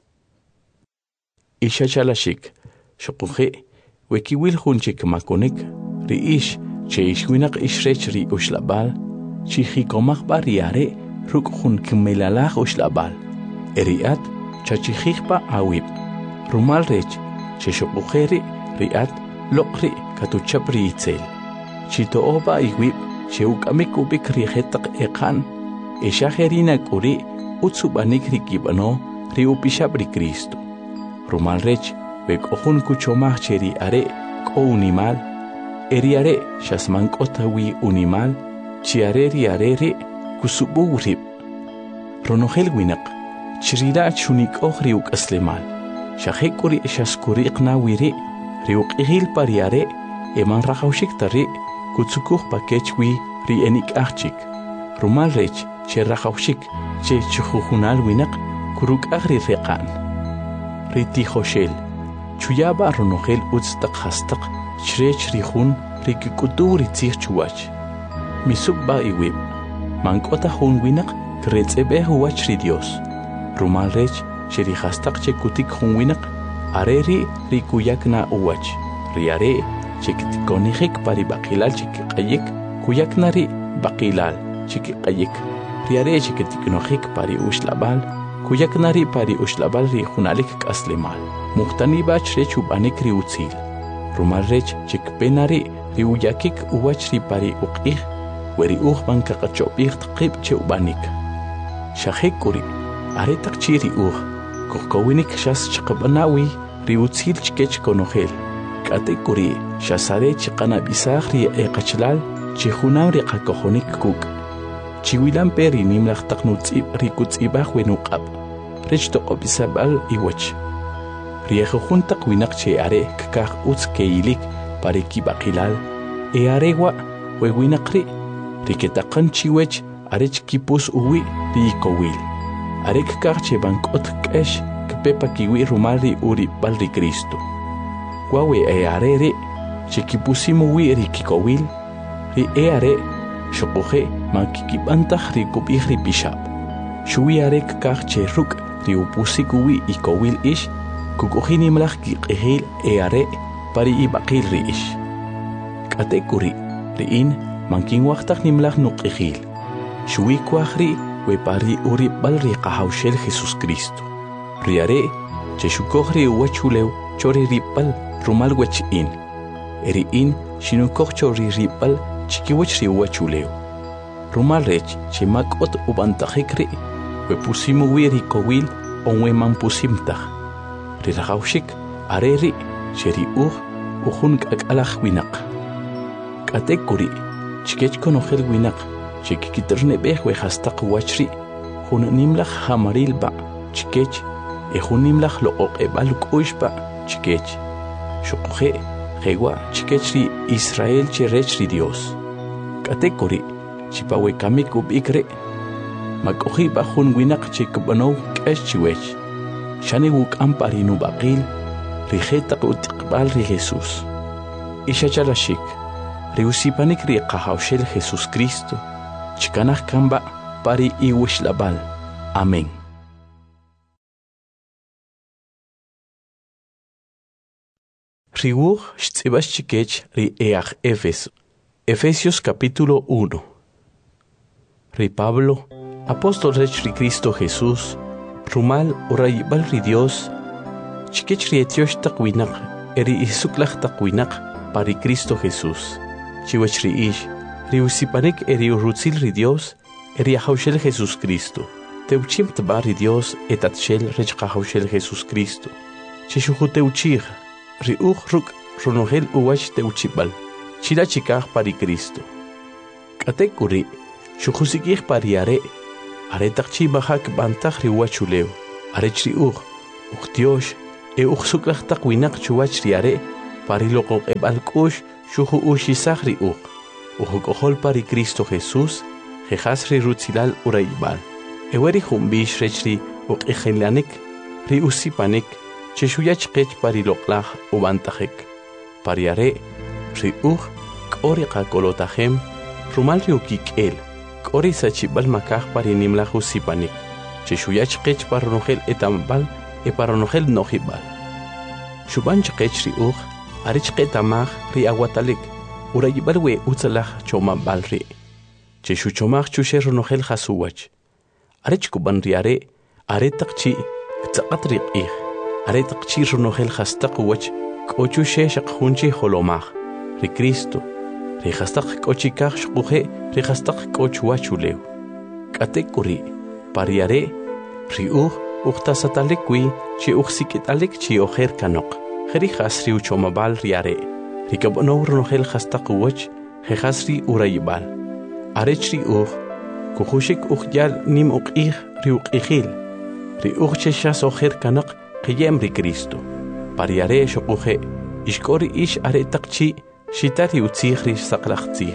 Ishachalashik shqukhé wekiwil khunchik makonik ri ish cheishwinak ishrech ri ushlabal chihikomach bariare ruk khun kmelalach ushlabal eriat chachihipa awib rumal rech cheshobukheri riat lokri katuchapri itzel chitooba iwib cheukamik ubik rihetaq eqan eshaherina kuri utsubanik rikibano riupishapri Cristo rumal rech bek ohun kuchomach cheri are ko unimal eriare shasman kotawi unimal chiareri areri kusuburib ronohel winak chirila chunik ohriuk aslemal shahekuri shaskuri qnawiri riuk ihil pariare eman rahaushik tari kutsukuh pakechwi ri enik achik rumal rech che rahaushik che chuhunal winak kuruk ahri reqan riti khoshel chuyaba ronohel utstaq hastaq Chrech rihun rikikuturi tzirchuach. Misubba iwib. Mankota hun winak kretsebe huach ri Dios. Rumal rech sherihastak chekutik hun winak areri rikuyakna uach. Riare chekitikonihik pari bakilal chikikayik kuyaknari bakilal chikikayik. Riare chekitiknohik pari ushlabal kuyaknari pari ushlabal rihunalik kaslemal. Muhtaniba chrechubanik ri utzil. Rumal rech chikpenari riuyakik uwachri pari uqih weri uhman kakachopih tqib cheubanik shahekuri aretak chiri kokkowinik shas chqabanawi riutzil chkech konohel katekuri shasare chqana bisah ri eqachlal chihunam ri qakohonik kuk chiwilan peri nimlaq taqnutzib rikutzibah wenuqab rech toqobisabal iwach Riejo junta cuinac che are kak uts keilik pare kibakilal e aregua hueguinacri riquetacan chiwech arech kipus uwi rikowil arek kak che bankot kesh kpepa kiwi rumari uri balri Cristo guawe e arere che kipusimu wi rikikowil ri e are shokoje mankikibantah rikubih ripishab shui arek kak che ruk riupusikuwi ikowil ish Kukuhini malak kikihil are pari ibakil riish. Katekuri riin manking waktak ni malak nukihil. Shui kwahri we pari uri balri kahaushel Jesus Cristo. Riare cheshukohri uwachulew chori ripal rumal wechin. Eriin shinukoh chori ripal chikiwachri uwachulew. Rumal rech chemakot ubantahikri we pusimu wiri kowil onwe man pusimtah. Rirahaushik areri cheri uhun kakalach winak. Katekuri chikech konohel winak chikikiterne behwe hastaq wachri hun nimlach hamaril ba chikech hun nimlach loqoq ebal kuishba chikech shuqhe hewa chikechri Israel cherechri Dios. Katekuri chipawe kamiku bikre makohi ba hun winak chikbano kesh chiwech Shani wuk amparinu baqil rijetaq utiqbal ri Jesus. Ishachalashik riusipanik ri qahawshel Jesus Cristo chikanaj kamba pari iwishlabal. Amén. Riwuj shtzibas chikech ri eaj Efesios capítulo 1. Ri Pablo, apóstol rech ri Cristo Jesús, Rumal urayibal ri Dios chikech ri etiosh taqwinak eri isuklach taqwinak pari Cristo Jesús chiwech ri ish ri usipanik eri urutzil ri Dios eri ahaushel Jesus Cristo teuchim tbar ri Dios etatshel rech qahaushel Jesus Cristo chishuhu teuchig ri ruk runohel uwach teuchibal chila chikaj pari Cristo katekuri shuhusikij pari are Aretaqchi bahak bantaq riwachulew arech ri uchtiosh suklach winak chuwach riare pariloko ebalkush shuhu ushisach ri ujukohol pari Cristo Jesús jejas ri rutzilal uraibal eweri jumbish rechri uqijilanik ri usipanik cheshuyach qech pariloklaj ubantajek pariare ri k'oriqa kolotajem rumal ri ukikel k'ori sachibal makaj parinimlaj usipanik cheshuyach qech paronojel etambal paronojel nojibal shubanch qech ri arich qetamaj ri aguatalik urayibal we utzalaj chomabal ri cheshu chomaj chushe ronojel jasuwach arich kuban riare aretaqchi tzaqat riqih aretaqchi ronojel jastaq wach k'ochushe shaqjunchi holomaj ri Cristo ri jastaq k'ochikaj shquje ri jastaq k'ochwachulew k'atekuri pariare ri uqtasatalikwi chi uqsikitalik chi ojer kanok jeri jasri uchomabal riare rikabono ronojel jastaq wach jejasri urayibal arechri kujushik yal nim uqih ri uqihil ri cheshas ojer kanak qiyem ri Cristo pariare shoquje ishkori ish aretaqchi shitari utzih ri saqlaqtzih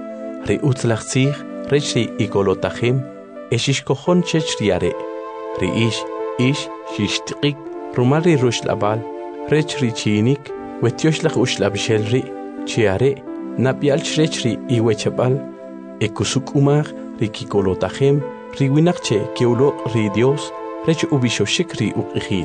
ri utzlaqtzih rechri ikolotajim eshishkojon chechriare ri ish shishtiqik rumari rushlabal rechri chinik wetioshlag ushlabshelri chiare napial rechri iwechabal ekusukumar rikikolotajem riwinaqche keulo ri Dios rech ubishoshik ri uqihil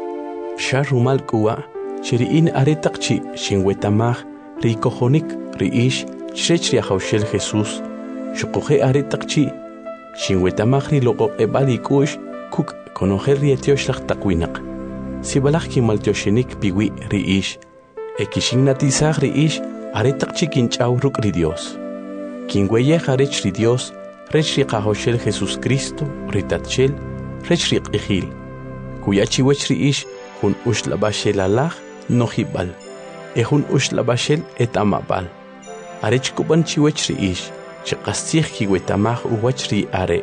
sharumal kuwa chiriin aretaqchi shinwetamaj rikojonik ri ish chechri ajawshel Jesús shuquje aretaqchi shinwetamaj ri loqo ebalikush kuk konojer ri etioshlag takwinaq sibalaj kimaltioshinik piwi ri ish ekishinatizaj ri ish aretaqchi kinch'aw ruk' ri Dios kinweyej arech ri Dios rech ri qajoshel Jesús Cristo ri tatchel rech ri q'ijil kuyachiwech ri ish jun uxlab'axel alaj nojib'al jun uxlab'axel et'amab'al arech kub'an chiwech ri ish chiqastzij kiwetamaj uwach ri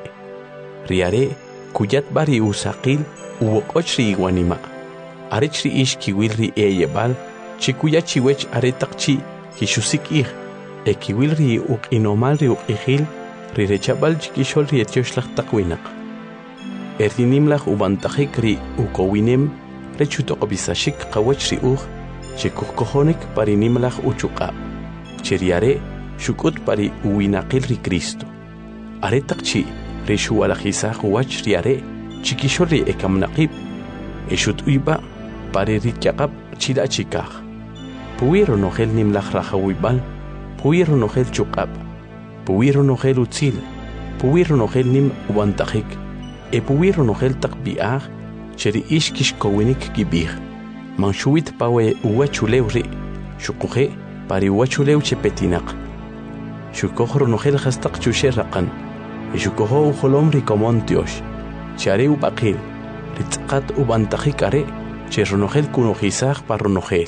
are kuyat bari usaqil uwoq'och ri iwanima arech ri ish kiwil ri eyeb'al chikuyachiwech aretaqchi kixusik'ij kiwil ri uq'inomal ri uq'ijil ri rechab'al chikixol ri etioxlaj taq winaq erinimlaj ubantajik ri ukowinem rech utoq'obisaxik qawach ri chikujkojonik parinimlaj uchuq'ab' cheriare xuk'ut pari uwinaqil ri Cristo aretaqchi ri xuwalajisaj uwach riare chikixol ri ekamnaqib exut'uyba pari ri kyaq'ab' chila'chikaj puwi ronojel nimlaj rajawib'al puwi ronojel chuq'ab' puwi ronojel utzil puwi ronojel nim ubantajik puwi ronojel taq b'i'aj cheri ix kixkowinik kib'ij manxuwit pawe uwachulew ri xuquje pari uwachulew chepetinaq xukoj ronojel jastaq chushe raqan xukojo ujolom ri komon tiox chare ub'aqil ri tz'aqat ubantajik are che ronojel kunojisaj pa ronojel.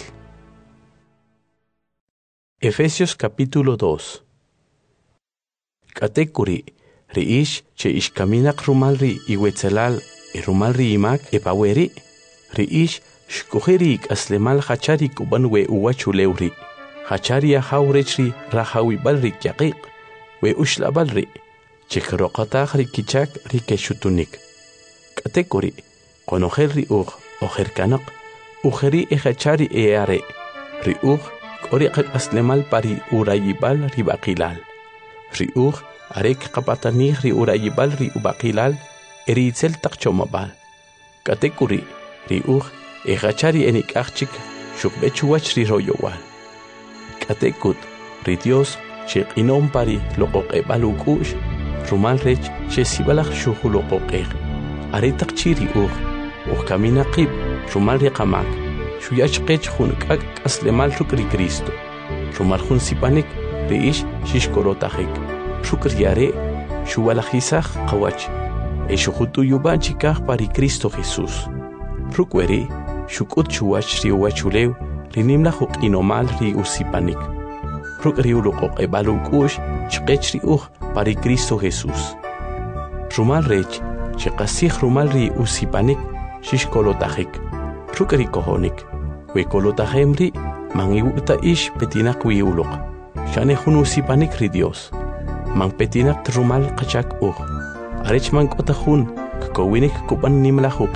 Efesios capítulo 2. Katekuri ri ish che ishkaminaq rumal ri iwetzelal rumal ri imak paweri ri ish shkujeri ik'aslemal hachari kuban we uwachulew ri hachari ajawrech ri rajawibal ri kyaqiq we ushlabal ri chikroqataj ri kichak ri keshutunik katekuri qonojel ri ojer kanaq ujeri hachari are ri k'ori qak'aslemal pari urayibal ri b'aqilal ri arek qapatanij ri urayibal ri ub'aqilal eri itzel taq chomabal katekuri ri hachari enik'ajchik xukb'echuwach ri royowal katekut ri Dios xeq'inom pari loqoq'eb'al uk'u'x rumal rech xesibalaj xuju loqoq'ej aretaqchi ri kaminaqib rumal ri qamak xuyach qech jun k'ak' k'aslemal ruk' ri Cristo rumal jun sipanik ri ix xixkolotajik ruk' ri are xuwalajisaj qawach xujut'uyub'an chikaj pari Cristo Jesús ruk' weri xuk'ut chuwach ri uwachulew ri nimlaj uq'inomal ri usipanik ruk' ri uluqoq'eb'al uk'u'x chqech ri pari Cristo Jesús rumal rech chiqasij rumal ri usipanik shish kolotajik rukri kohonik we kolotajemri man iwukta ish petinak wiuluk shane hunusipanik ri Dios man petinak trumal qachak arech man kotahun kowinik kuban nimlahuk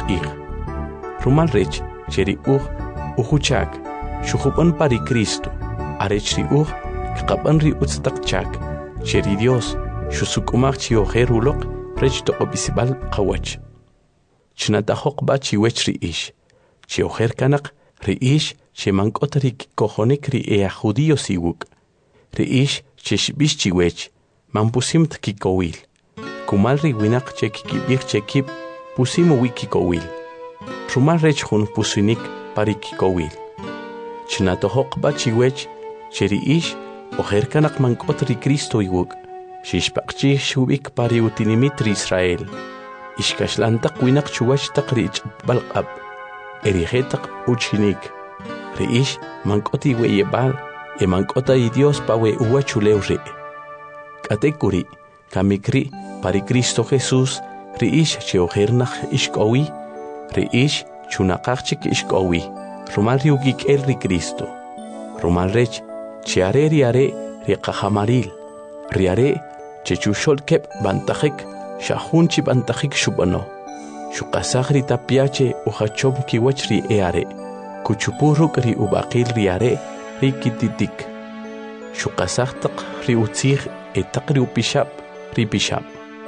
rumal rech cheri uhuchak shuhupan pari Cristo arech ri kapan ri utstak chak cheri Dios shusukumak chioherulok rech to obisibal qawach chnatahok ba chiwech ri ish chioher kanak ri ish chemankotrik kohonik ri judío siwuk ri ish cheshbish chiwech man pusimt kikowil kumal ri winak chekikibir chekip pusimo wikikowil rumal rech hun pusinik pari kikowil chnatohok ba chiwech cheri ish oher kanak mankotri Cristo iwuk shishpaqchi shubik pari utinimitri Israel ishkashlantak winak chuwach taqri balqab erihetak uchinik reish mankoti weyebal mankota y Dios pawe uwachuleure katekuri kamikri pari Cristo Jesús reish cheohernach ishkowi reish chunaqachik ishkowi rumal riugik ri Cristo rumal rech chiare riare riqahamaril riare chechushol kep bantajik shahunchi bantajik shubano shuqasagri tapiache uhachom kiwachri eare kuchupuruk ri ubaqil riare ri kititik shuqasagtaq ri utzig etaqri upishab ri pishab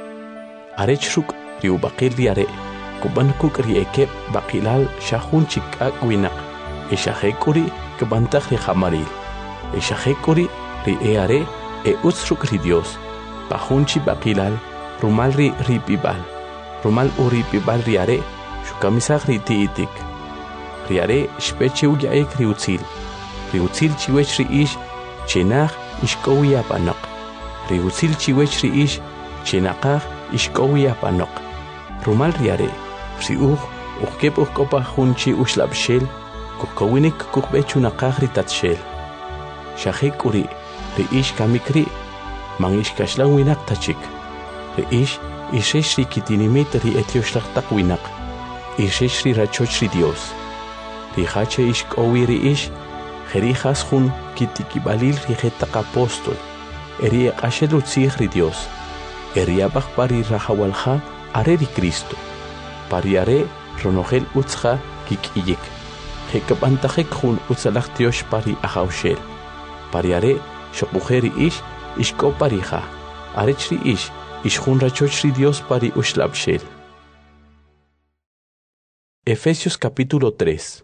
arechruk ri ubaqil riare kubankuk ri ekep baqilal shahunchi kakwinaq eshahekuri kubantaj ri hamaril eshahekuri ri eare utzruk ri Dios pahunchi baqilal rumal ri pibal rumal uri pibal riare shukamisag ri tiitik riare shpeche uyaek ri utzil chiwech ri ish chenach ishkowiya panok ri utzil chiwech ri ish chenaqaj ishkowiya panok rumal riare ri ukep ukkopa hunchi ushlabshel kukowinik kukbechunaqaj ri tatshel shahek uri ri ish kamikri man ishkashlan winak tachik ri ish ishesh ri kitinimit ri etioshlaqtaq winak ishesh ri rachoch ri Dios ri hache ishkowi ri ish jerijas hun kitikibalil ri jetaq apostol eri eqashel utzig ri Dios eri abaj pari rahawalja are ri Cristo pari are ronogel utzja kikiyik jekapantajek hun utzalaj Dios pari ajawshel pari are shokujeri ish ishko parija arech ri ish ishjun rachoch ri Dios pari ushlabshel. Efesios capítulo 3.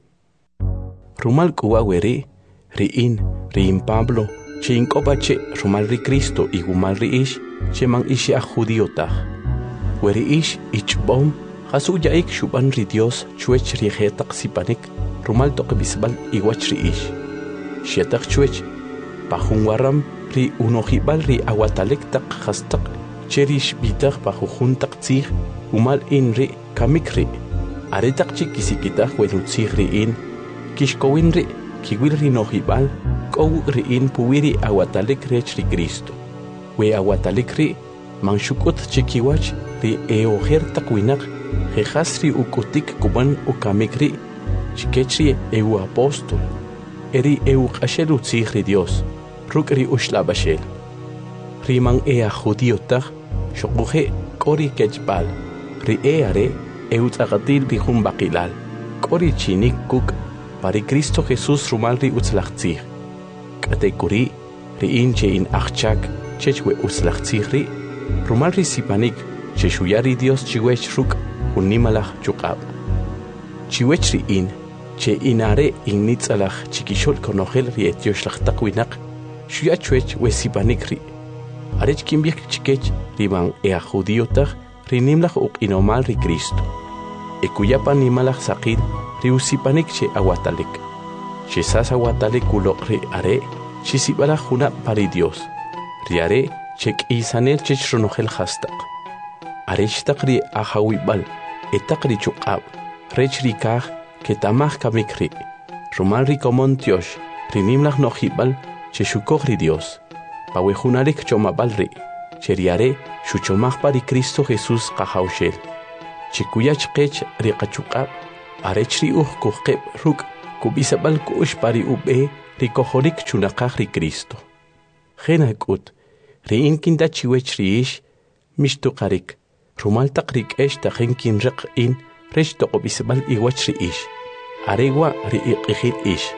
Rumal kuwaweri riin Pablo chinkopache rumal ri Cristo y gumal ri ish cheman ishi a judiotaj weri ish ichbom hasuyaik shuban ri Dios chuech ri jetaq sipanik rumal toqbisbal iwach ri ish shetak chuech pajun waram ri unojibal ri awatalek taq khastaq cherish bitaq pajujun taq tzig umal in ri kamikri aretaq chikisikitaq welutzig ri in kishkowin ri kiwil ri nojibal kow ri in puwiri awatalek rech ri Cristo we awatalek ri manshukut chikiwach ri eoher taq winaq jejas ri ukutik kuban ukamikri chikechri eu apostol eri eu qashel utzig ri Dios rukri ushlabashel riman ea judiotaj shokuje kori kechbal ri eare eutzagatil ri jun baqilal kori chinik kuk pari Cristo Jesús rumal ri utzlachtzig katekuri ri inche in achchak chechwe utzlachtzig ri rumal ri sipanik cheshuyari Dios chiwech ruk unimalaj chuqab chiwech ri in che inare innitzalaj chikishol konojel ri etioshlaqtaq winaq shuya chuech we sipanik ri arech kimbik chikech riman ea judiotaj ri nimlaj uqinomal ri Cristo ekuyapa nimalaj saqil ri usipanik che awatalek che sas awatalek uloq ri are chisibala juna pari Dios ri are che k'isanel che chronojel hastaq arech taq ri ajawibal etaq ri chuqab rech ri kaj que tamaj kamikri rumal ri komon Dios ri nimlaj nojibal che shukoj ri Dios pawejunarek chomabal ri cheriare shuchomaj pari Cristo Jesús qajawshel chikuyach qech riqachuqab arech ri kuqeb ruk kubisabal kush pari ube rikojorik chunaqaj ri Cristo jena k'ut ri'in kindachiwech riish mixtuqarik rumaltaq rik'ex taqen kinriq in rech toqobisabal iwach riish aregua riiq'ijil ish.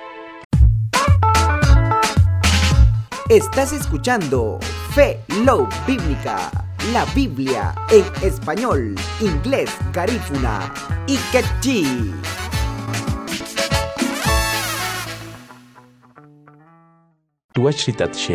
Estás escuchando Fe Love Bíblica, la Biblia en español, inglés, garífuna y quechí. Tuachritat